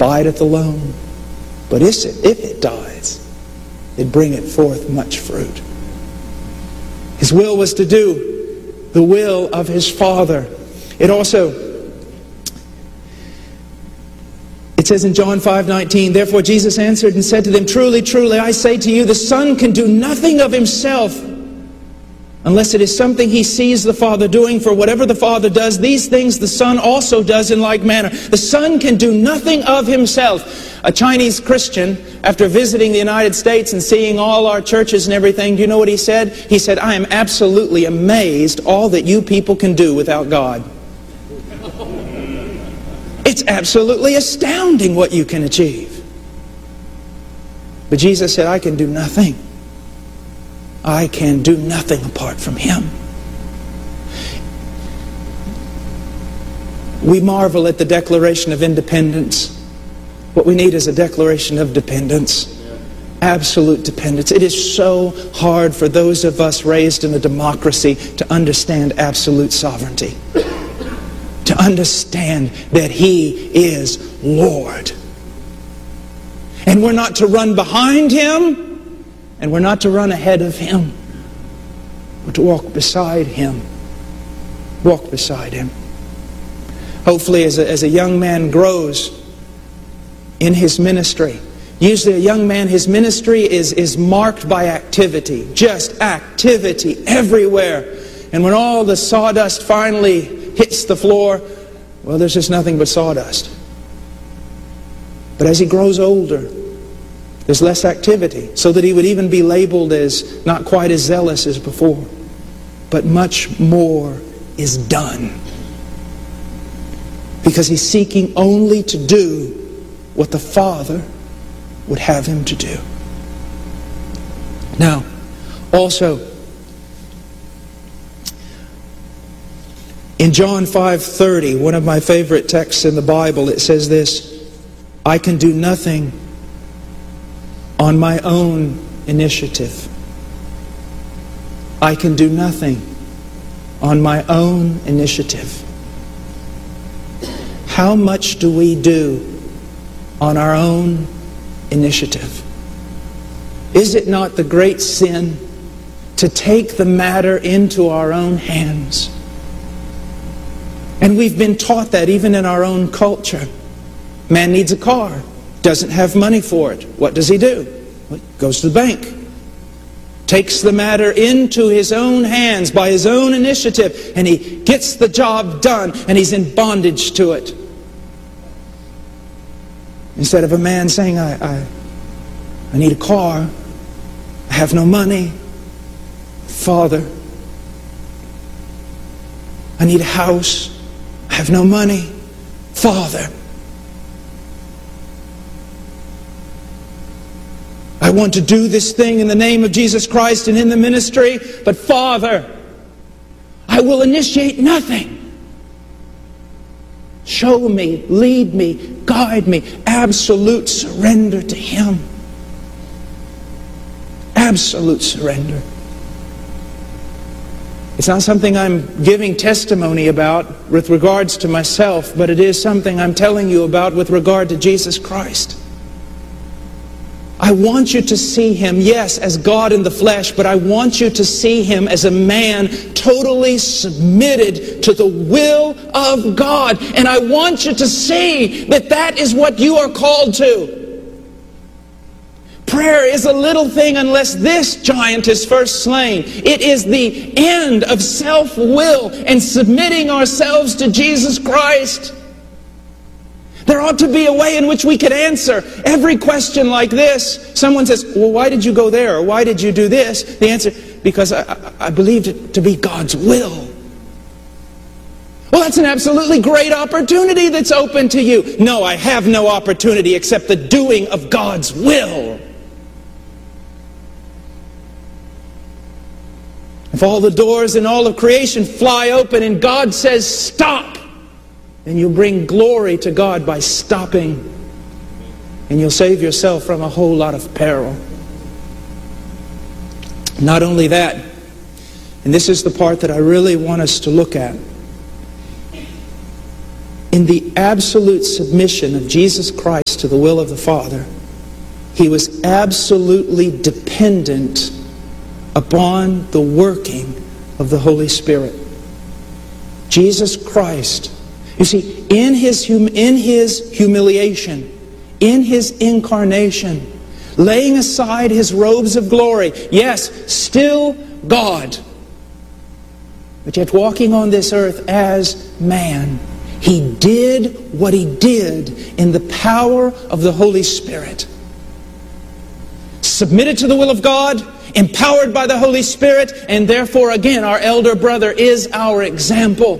abideth alone. But if it dies, it bringeth forth much fruit. His will was to do the will of His Father. It says in John 5:19, therefore Jesus answered and said to them, truly, truly, I say to you, the Son can do nothing of Himself, unless it is something He sees the Father doing. For whatever the Father does, these things the Son also does in like manner. The Son can do nothing of Himself. A Chinese Christian, after visiting the United States and seeing all our churches and everything, do you know what he said? He said, I am absolutely amazed all that you people can do without God. It's absolutely astounding what you can achieve. But Jesus said, I can do nothing. I can do nothing apart from Him. We marvel at the Declaration of Independence. What we need is a declaration of dependence. Absolute dependence. It is so hard for those of us raised in a democracy to understand absolute sovereignty. To understand that He is Lord. And we're not to run behind Him, and we're not to run ahead of Him. We're to walk beside Him. Walk beside Him. Hopefully as a young man grows in his ministry, usually a young man, his ministry is marked by activity. Just activity everywhere. And when all the sawdust finally hits the floor, well, there's just nothing but sawdust. But as he grows older, there's less activity, so that he would even be labeled as not quite as zealous as before. But much more is done. Because he's seeking only to do what the Father would have him to do. Now, also, in John 5:30, one of my favorite texts in the Bible, it says this, I can do nothing on my own initiative. I can do nothing on my own initiative. How much do we do on our own initiative? Is it not the great sin to take the matter into our own hands? And we've been taught that even in our own culture. Man needs a car, doesn't have money for it. What does he do? Well, he goes to the bank. Takes the matter into his own hands by his own initiative, and he gets the job done, and he's in bondage to it. Instead of a man saying, I need a car, I have no money, Father, I need a house, I have no money, Father, I want to do this thing in the name of Jesus Christ and in the ministry, but Father, I will initiate nothing. Show me, lead me, guide me. Absolute surrender to Him. Absolute surrender. It's not something I'm giving testimony about with regards to myself, but it is something I'm telling you about with regard to Jesus Christ. I want you to see Him, yes, as God in the flesh, but I want you to see Him as a man totally submitted to the will of God. And I want you to see that that is what you are called to. Prayer is a little thing unless this giant is first slain. It is the end of self-will and submitting ourselves to Jesus Christ. There ought to be a way in which we could answer every question like this. Someone says, well, why did you go there? Or why did you do this? The answer, because I believed it to be God's will. Well, that's an absolutely great opportunity that's open to you. No, I have no opportunity except the doing of God's will. If all the doors in all of creation fly open and God says, stop, then you'll bring glory to God by stopping. And you'll save yourself from a whole lot of peril. Not only that, and this is the part that I really want us to look at. In the absolute submission of Jesus Christ to the will of the Father, he was absolutely dependent upon the working of the Holy Spirit. Jesus Christ, you see, in His humiliation, in His incarnation, laying aside His robes of glory, yes, still God, but yet walking on this earth as man, He did what He did in the power of the Holy Spirit. Submitted to the will of God, empowered by the Holy Spirit, and therefore, again, our elder brother is our example.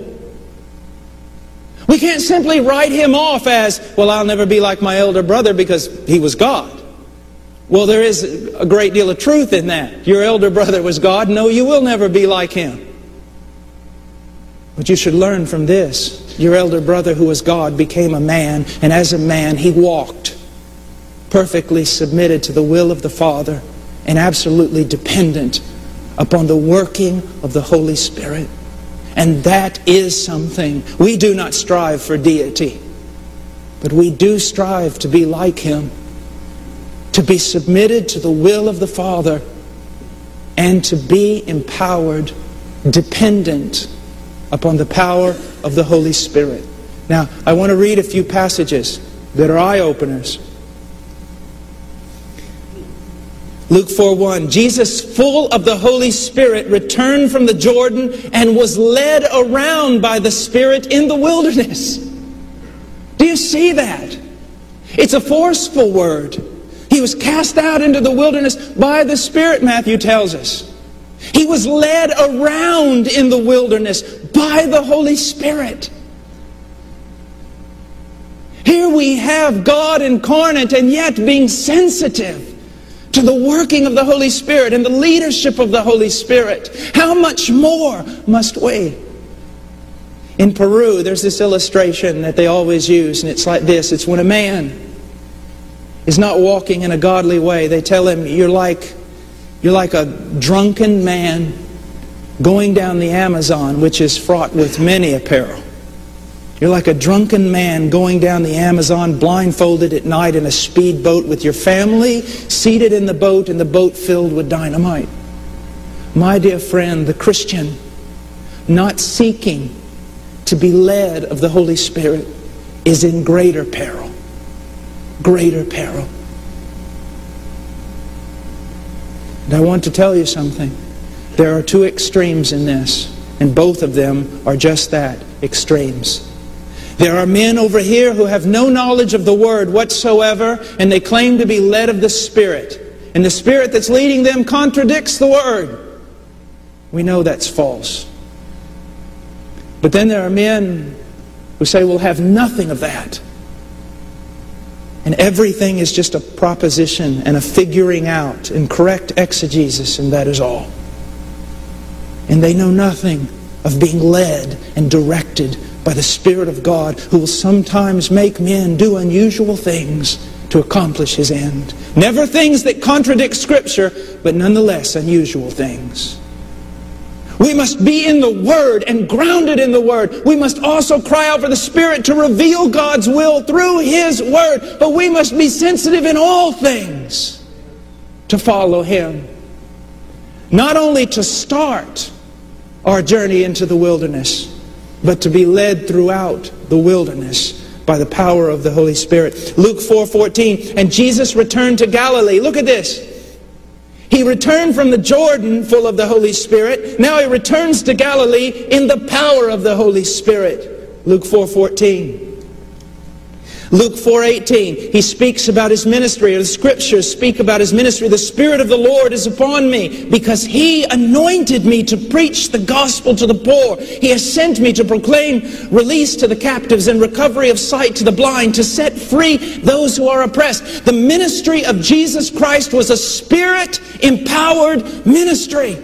We can't simply write him off as, well, I'll never be like my elder brother because he was God. Well, there is a great deal of truth in that. Your elder brother was God. No, you will never be like him. But you should learn from this. Your elder brother who was God became a man, and as a man he walked perfectly submitted to the will of the Father and absolutely dependent upon the working of the Holy Spirit. And that is something. We do not strive for deity, but we do strive to be like Him, to be submitted to the will of the Father, and to be empowered, dependent upon the power of the Holy Spirit. Now, I want to read a few passages that are eye-openers. Luke 4:1, Jesus, full of the Holy Spirit, returned from the Jordan and was led around by the Spirit in the wilderness. Do you see that? It's a forceful word. He was cast out into the wilderness by the Spirit, Matthew tells us. He was led around in the wilderness by the Holy Spirit. Here we have God incarnate and yet being sensitive to the working of the Holy Spirit and the leadership of the Holy Spirit. How much more must we? In Peru, there's this illustration that they always use, and it's like this. It's when a man is not walking in a godly way, they tell him, you're like a drunken man going down the Amazon, which is fraught with many a peril. You're like a drunken man going down the Amazon, blindfolded at night in a speedboat with your family seated in the boat and the boat filled with dynamite. My dear friend, the Christian, not seeking to be led of the Holy Spirit, is in greater peril. Greater peril. And I want to tell you something. There are two extremes in this, and both of them are just that, extremes. There are men over here who have no knowledge of the Word whatsoever, and they claim to be led of the Spirit. And the Spirit that's leading them contradicts the Word. We know that's false. But then there are men who say we'll have nothing of that. And everything is just a proposition and a figuring out and correct exegesis, and that is all. And they know nothing of being led and directed by the Spirit of God, who will sometimes make men do unusual things to accomplish His end. Never things that contradict Scripture, but nonetheless unusual things. We must be in the Word and grounded in the Word. We must also cry out for the Spirit to reveal God's will through His Word. But we must be sensitive in all things to follow Him. Not only to start our journey into the wilderness, but to be led throughout the wilderness by the power of the Holy Spirit. Luke 4:14, and Jesus returned to Galilee. Look at this. He returned from the Jordan full of the Holy Spirit. Now He returns to Galilee in the power of the Holy Spirit. Luke 4:14. Luke 4:18, He speaks about His ministry, or the Scriptures speak about His ministry. The Spirit of the Lord is upon me, because He anointed me to preach the gospel to the poor. He has sent me to proclaim release to the captives and recovery of sight to the blind, to set free those who are oppressed. The ministry of Jesus Christ was a Spirit-empowered ministry.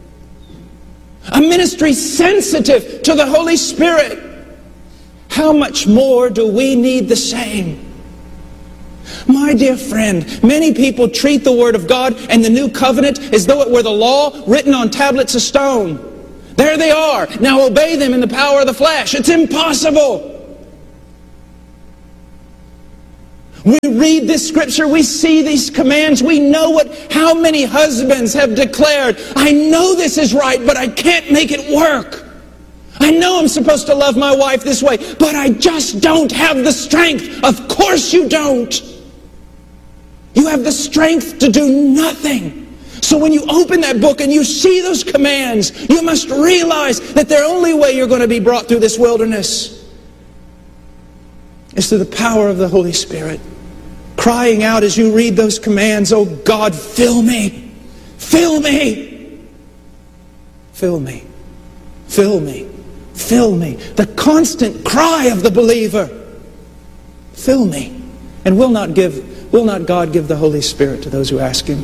A ministry sensitive to the Holy Spirit. How much more do we need the same? My dear friend, many people treat the Word of God and the New Covenant as though it were the law written on tablets of stone. There they are. Now obey them in the power of the flesh. It's impossible. We read this scripture, we see these commands, we know how many husbands have declared, I know this is right, but I can't make it work. I know I'm supposed to love my wife this way, but I just don't have the strength. Of course you don't. You have the strength to do nothing. So when you open that book and you see those commands, you must realize that the only way you're going to be brought through this wilderness is through the power of the Holy Spirit. Crying out as you read those commands, oh God, fill me, fill me, fill me, fill me, fill me. The constant cry of the believer, fill me. And will not God give the Holy Spirit to those who ask Him?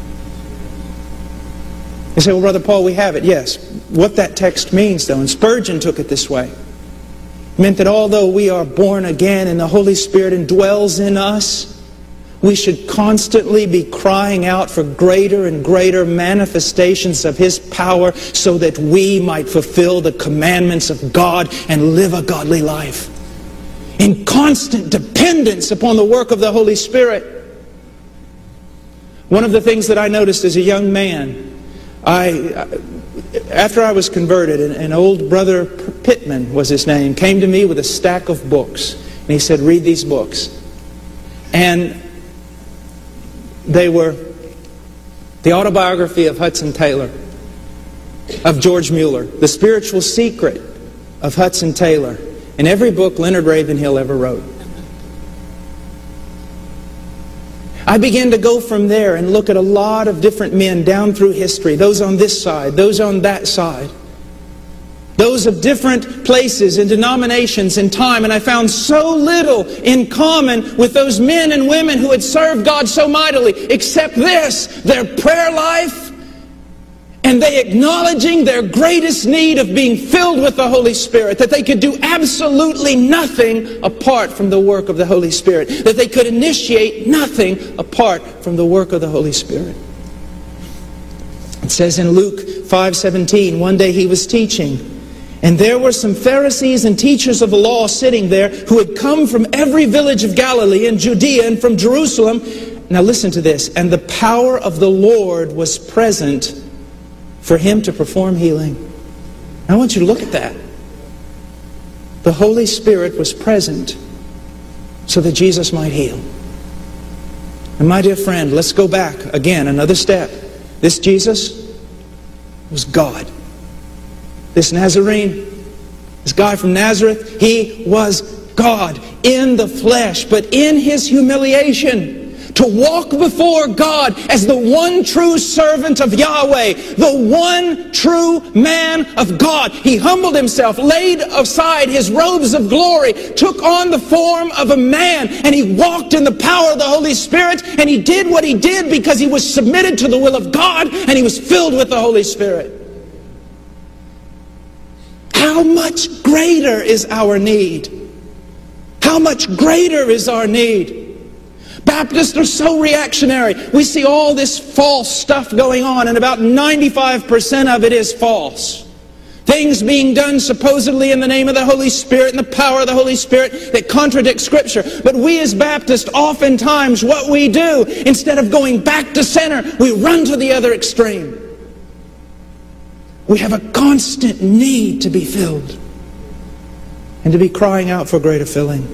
You say, well, Brother Paul, we have it. Yes. What that text means, though, and Spurgeon took it this way, meant that although we are born again and the Holy Spirit indwells in us, we should constantly be crying out for greater and greater manifestations of His power so that we might fulfill the commandments of God and live a godly life. In constant dependence upon the work of the Holy Spirit. One of the things that I noticed as a young man, after I was converted, an old brother, Pittman was his name, came to me with a stack of books. And he said, read these books. And they were the autobiography of Hudson Taylor, of George Mueller, The Spiritual Secret of Hudson Taylor, and every book Leonard Ravenhill ever wrote. I began to go from there and look at a lot of different men down through history, those on this side, those on that side, those of different places and denominations and time, and I found so little in common with those men and women who had served God so mightily, except this, their prayer life, and they acknowledging their greatest need of being filled with the Holy Spirit, that they could do absolutely nothing apart from the work of the Holy Spirit, that they could initiate nothing apart from the work of the Holy Spirit. It says in Luke 5:17, one day he was teaching, and there were some Pharisees and teachers of the law sitting there who had come from every village of Galilee and Judea and from Jerusalem. Now listen to this. And the power of the Lord was present for Him to perform healing. I want you to look at that. The Holy Spirit was present so that Jesus might heal. And my dear friend, let's go back again, another step. This Jesus was God. This Nazarene, this guy from Nazareth, He was God in the flesh, but in His humiliation, to walk before God as the one true servant of Yahweh, the one true man of God. He humbled Himself, laid aside His robes of glory, took on the form of a man, and He walked in the power of the Holy Spirit, and He did what He did because He was submitted to the will of God, and He was filled with the Holy Spirit. How much greater is our need? How much greater is our need? Baptists are so reactionary. We see all this false stuff going on, and about 95% of it is false. Things being done supposedly in the name of the Holy Spirit and the power of the Holy Spirit that contradict Scripture. But we as Baptists, oftentimes what we do, instead of going back to center, we run to the other extreme. We have a constant need to be filled and to be crying out for greater filling.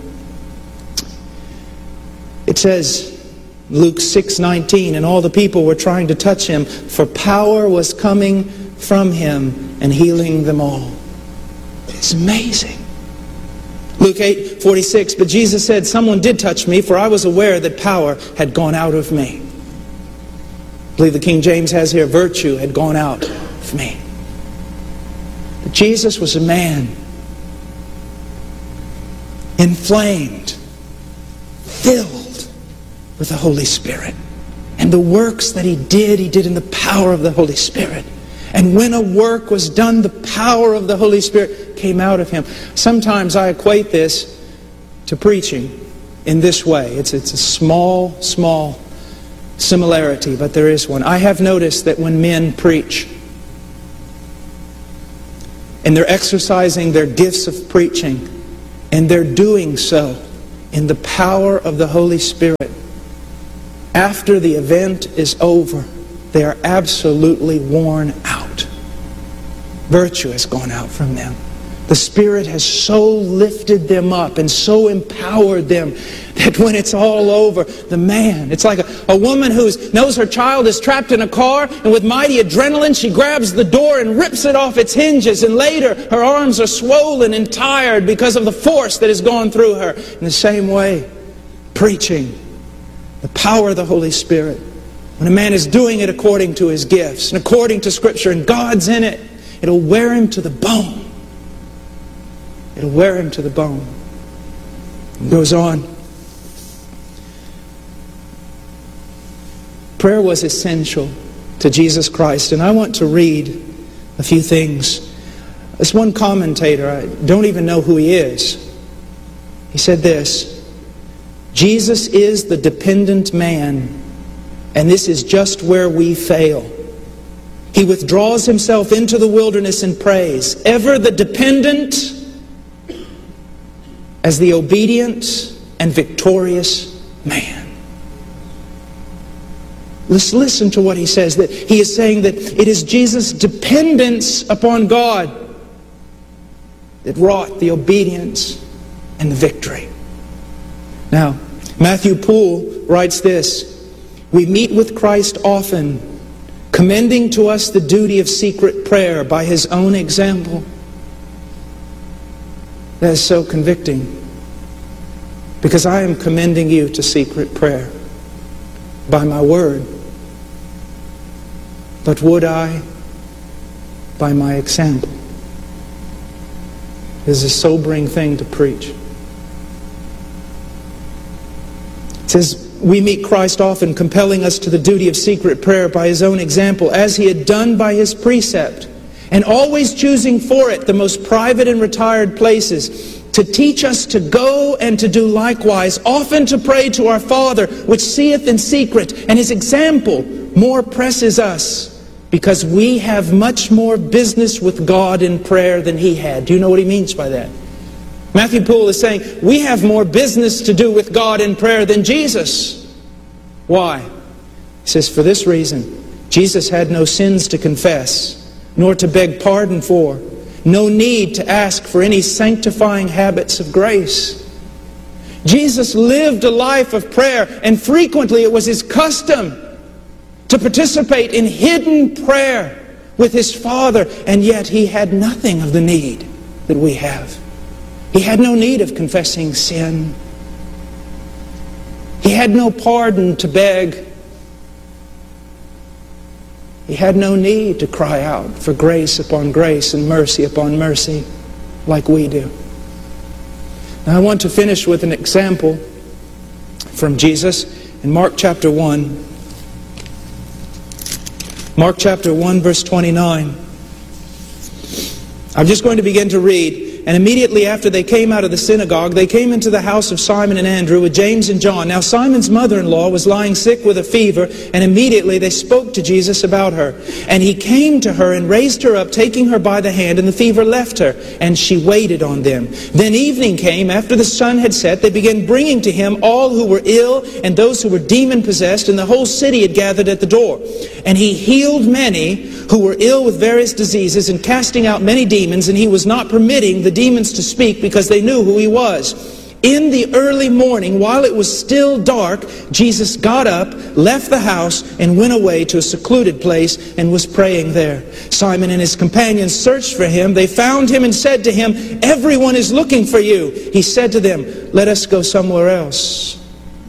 It says, Luke 6:19, and all the people were trying to touch Him, for power was coming from Him and healing them all. It's amazing. Luke 8:46, but Jesus said, someone did touch me, for I was aware that power had gone out of me. I believe the King James has here, virtue had gone out of me. But Jesus was a man, inflamed, filled with the Holy Spirit. And the works that He did in the power of the Holy Spirit. And when a work was done, the power of the Holy Spirit came out of Him. Sometimes I equate this to preaching in this way. It's a small similarity, but there is one. I have noticed that when men preach, and they're exercising their gifts of preaching, and they're doing so in the power of the Holy Spirit, after the event is over, they are absolutely worn out. Virtue has gone out from them. The Spirit has so lifted them up and so empowered them that when it's all over, it's like a woman who knows her child is trapped in a car, and with mighty adrenaline she grabs the door and rips it off its hinges, and later her arms are swollen and tired because of the force that has gone through her. In the same way, preaching, the power of the Holy Spirit, when a man is doing it according to his gifts and according to Scripture and God's in it, it'll wear him to the bone. It'll wear him to the bone. It goes on. Prayer was essential to Jesus Christ. And I want to read a few things. This one commentator, I don't even know who he is. He said this: Jesus is the dependent man, and this is just where we fail. He withdraws himself into the wilderness and prays, ever the dependent as the obedient and victorious man. Let's listen to what he says. That he is saying that it is Jesus' dependence upon God that wrought the obedience and the victory. Now, Matthew Poole writes this: we meet with Christ often, commending to us the duty of secret prayer by His own example. That is so convicting, because I am commending you to secret prayer by my word. But would I by my example? It is a sobering thing to preach. It says, we meet Christ often, compelling us to the duty of secret prayer by His own example, as He had done by His precept, and always choosing for it the most private and retired places, to teach us to go and to do likewise, often to pray to our Father, which seeth in secret. And His example more presses us, because we have much more business with God in prayer than He had. Do you know what he means by that? Matthew Poole is saying, we have more business to do with God in prayer than Jesus. Why? He says, for this reason: Jesus had no sins to confess, nor to beg pardon for, no need to ask for any sanctifying habits of grace. Jesus lived a life of prayer, and frequently it was His custom to participate in hidden prayer with His Father, and yet He had nothing of the need that we have. He had no need of confessing sin. He had no pardon to beg. He had no need to cry out for grace upon grace and mercy upon mercy like we do. Now I want to finish with an example from Jesus in Mark chapter 1. Mark chapter 1 verse 29. I'm just going to begin to read. And immediately after they came out of the synagogue, they came into the house of Simon and Andrew with James and John. Now Simon's mother-in-law was lying sick with a fever, and immediately they spoke to Jesus about her. And He came to her and raised her up, taking her by the hand, and the fever left her, and she waited on them. Then evening came, after the sun had set. They began bringing to Him all who were ill and those who were demon-possessed, and the whole city had gathered at the door. And He healed many who were ill with various diseases, and casting out many demons, and He was not permitting the demons to speak, because they knew who He was. In the early morning, while it was still dark, Jesus got up, left the house, and went away to a secluded place, and was praying there. Simon and his companions searched for Him. They found Him and said to Him, "Everyone is looking for you." He said to them, "Let us go somewhere else."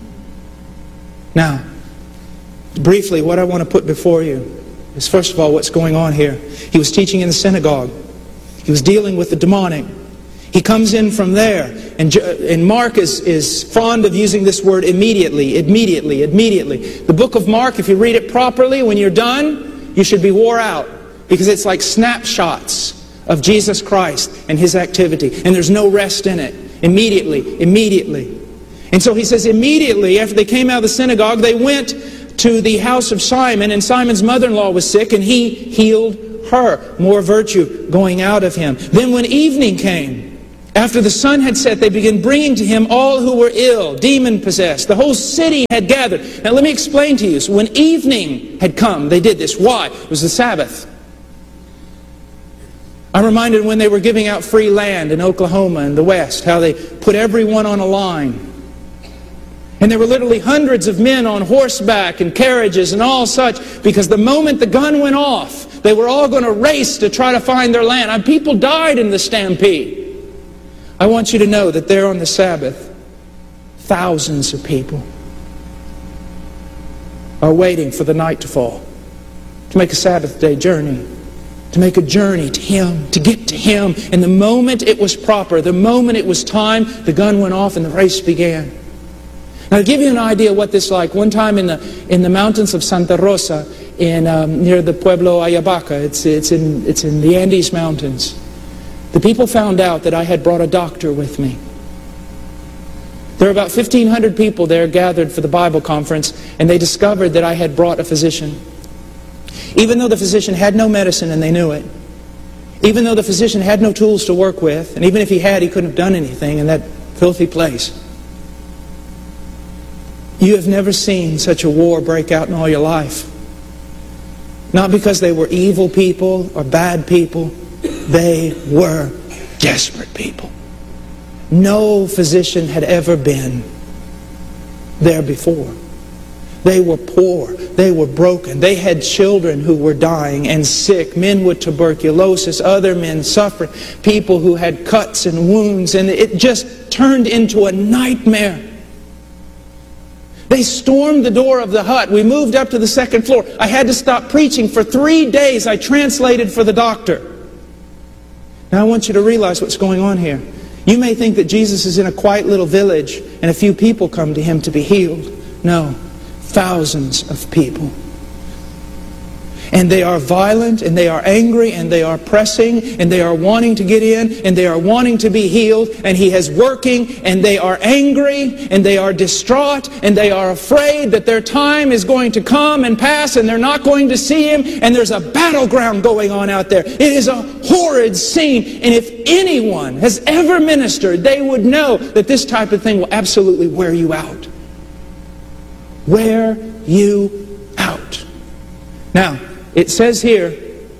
Now, briefly, what I want to put before you is, first of all, what's going on here. He was teaching in the synagogue. He was dealing with the demonic. He comes in from there. And Mark is fond of using this word immediately. The book of Mark, if you read it properly, when you're done, you should be wore out, because it's like snapshots of Jesus Christ and His activity. And there's no rest in it. Immediately. And so he says, immediately after they came out of the synagogue, they went to the house of Simon, and Simon's mother-in-law was sick, and He healed her. More virtue going out of Him. Then when evening came, After the sun had set, they began bringing to him all who were ill, demon-possessed. The whole city had gathered. Now let me explain to you. So when evening had come, they did this. Why? It was the Sabbath. I'm reminded when they were giving out free land in Oklahoma and the West, how they put everyone on a line. And there were literally hundreds of men on horseback and carriages and all such, because the moment the gun went off, they were all going to race to try to find their land. And people died in the stampede. I want you to know that there on the Sabbath, thousands of people are waiting for the night to fall, to make a Sabbath day journey, to make a journey to Him, to get to Him. And the moment it was proper, the moment it was time, the gun went off and the race began. Now to give you an idea what this is like, one time in the mountains of Santa Rosa, near the Pueblo Ayabaca, it's in the Andes Mountains, the people found out that I had brought a doctor with me. There were about 1,500 people there gathered for the Bible conference, and they discovered that I had brought a physician. Even though the physician had no medicine and they knew it, even though the physician had no tools to work with, and even if he had, he couldn't have done anything in that filthy place. You have never seen such a war break out in all your life. Not because they were evil people or bad people. They were desperate people. No physician had ever been there before. They were poor. They were broken. They had children who were dying and sick. Men with tuberculosis, other men suffering, people who had cuts and wounds, and it just turned into a nightmare. They stormed the door of the hut. We moved up to the second floor. I had to stop preaching for 3 days. I translated for the doctor. Now I want you to realize what's going on here. You may think that Jesus is in a quiet little village and a few people come to Him to be healed. No, thousands of people. And they are violent, and they are angry, and they are pressing, and they are wanting to get in, and they are wanting to be healed, and He is working, and they are angry, and they are distraught, and they are afraid that their time is going to come and pass, and they're not going to see Him, and there's a battleground going on out there. It is a horrid scene, and if anyone has ever ministered, they would know that this type of thing will absolutely wear you out. Wear you out. Now, it says here,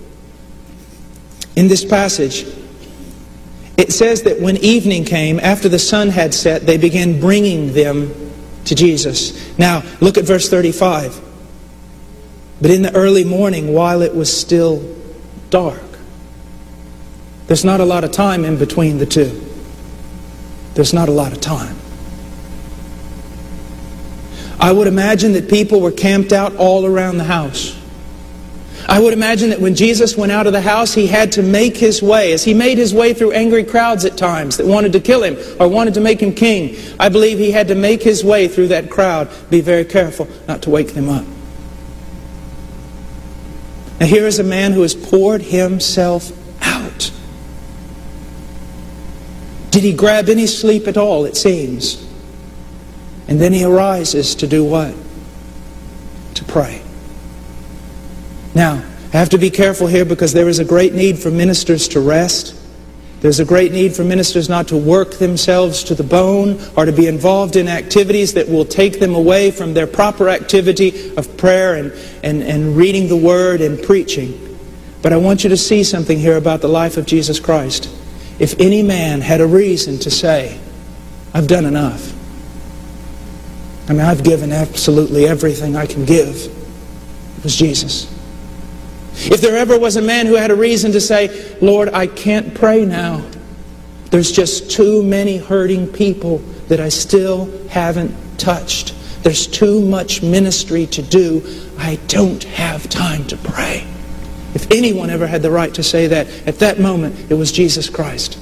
in this passage, it says that when evening came, after the sun had set, they began bringing them to Jesus. Now, look at verse 35. But in the early morning, while it was still dark. There's not a lot of time in between the two. There's not a lot of time. I would imagine that people were camped out all around the house. I would imagine that when Jesus went out of the house, He had to make His way. As He made His way through angry crowds at times that wanted to kill Him or wanted to make Him king, I believe He had to make His way through that crowd. Be very careful not to wake them up. Now here is a man who has poured himself out. Did He grab any sleep at all, it seems? And then He arises to do what? To pray. Now, I have to be careful here because there is a great need for ministers to rest. There's a great need for ministers not to work themselves to the bone or to be involved in activities that will take them away from their proper activity of prayer and reading the Word and preaching. But I want you to see something here about the life of Jesus Christ. If any man had a reason to say, I've done enough. I mean, I've given absolutely everything I can give. It was Jesus. If there ever was a man who had a reason to say, Lord, I can't pray now. There's just too many hurting people that I still haven't touched. There's too much ministry to do. I don't have time to pray. If anyone ever had the right to say that, at that moment, it was Jesus Christ.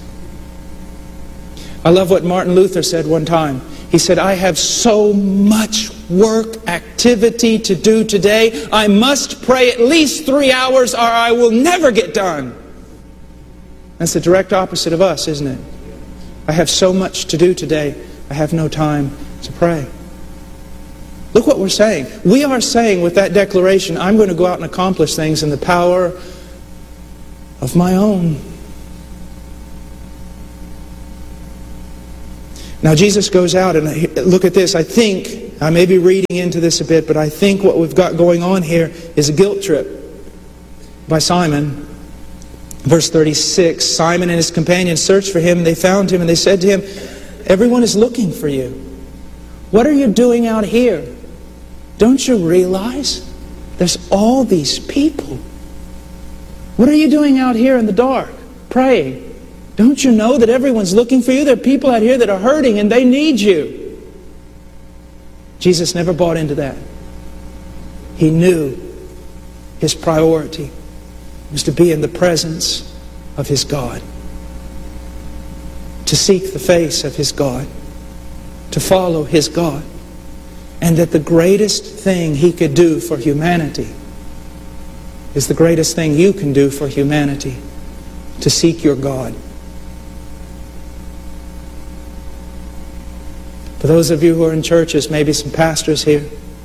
I love what Martin Luther said one time. He said, I have so much work, activity to do today. I must pray at least 3 hours or I will never get done. That's the direct opposite of us, isn't it? I have so much to do today. I have no time to pray. Look what we're saying. We are saying with that declaration, I'm going to go out and accomplish things in the power of my own Now Jesus goes out, and look at this. I may be reading into this a bit, but I think what we've got going on here is a guilt trip by Simon. Verse 36, Simon and his companions searched for him, and they found him, and they said to him, "Everyone is looking for you. What are you doing out here? Don't you realize there's all these people? What are you doing out here in the dark, praying? Don't you know that everyone's looking for you? There are people out here that are hurting and they need you." Jesus never bought into that. He knew his priority was to be in the presence of his God, to seek the face of his God, to follow his God, and that the greatest thing he could do for humanity is the greatest thing you can do for humanity, to seek your God. For those of you who are in churches, maybe some pastors here,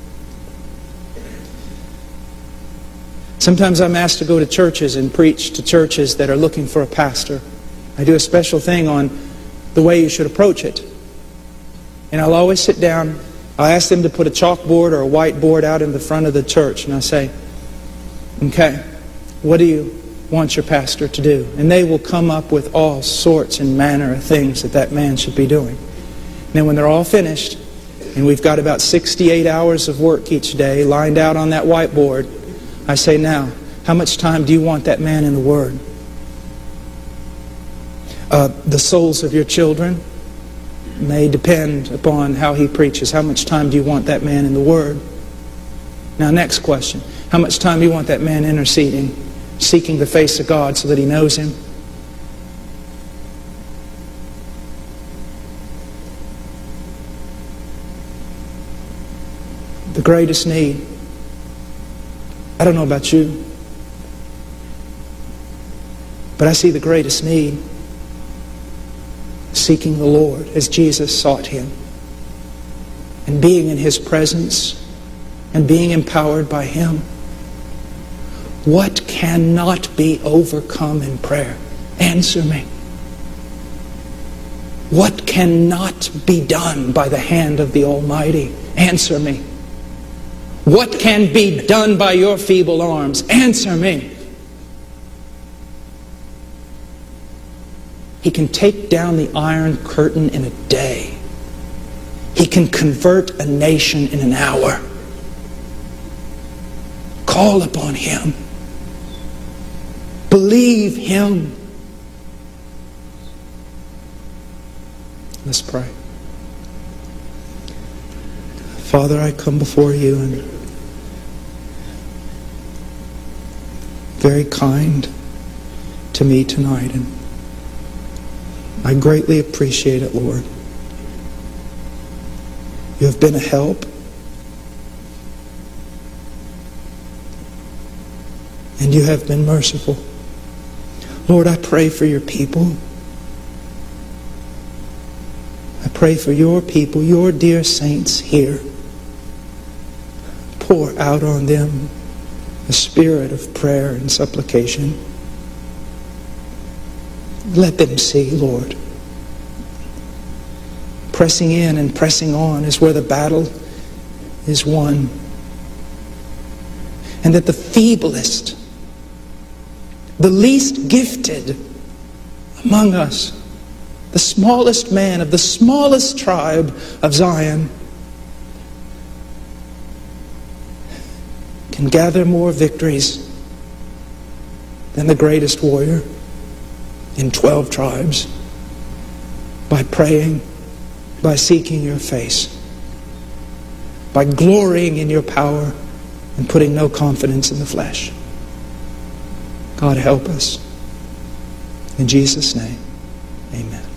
sometimes I'm asked to go to churches and preach to churches that are looking for a pastor. I do a special thing on the way you should approach it. And I'll always sit down, I'll ask them to put a chalkboard or a whiteboard out in the front of the church, and I'll say, "Okay, what do you want your pastor to do?" And they will come up with all sorts and manner of things that man should be doing. And then when they're all finished, and we've got about 68 hours of work each day lined out on that whiteboard, I say, "Now, how much time do you want that man in the Word? The souls of your children may depend upon how he preaches. How much time do you want that man in the Word? Now, next question. How much time do you want that man interceding, seeking the face of God so that he knows Him? The greatest need, I don't know about you, but I see the greatest need seeking the Lord as Jesus sought Him, and being in His presence and being empowered by Him. What cannot be overcome in prayer? Answer me. What cannot be done by the hand of the Almighty? Answer me. What can be done by your feeble arms? Answer me. He can take down the Iron Curtain in a day. He can convert a nation in an hour. Call upon Him. Believe Him. Let's pray. Father, I come before You and very kind to me tonight, and I greatly appreciate it, Lord. You have been a help, and You have been merciful. Lord, I pray for Your people. I pray for Your people, Your dear saints here. Pour out on them a spirit of prayer and supplication. Let them see, Lord. Pressing in and pressing on is where the battle is won. And that the feeblest, the least gifted among us, the smallest man of the smallest tribe of Zion, can gather more victories than the greatest warrior in 12 tribes by praying, by seeking Your face, by glorying in Your power and putting no confidence in the flesh. God, help us. In Jesus' name, amen.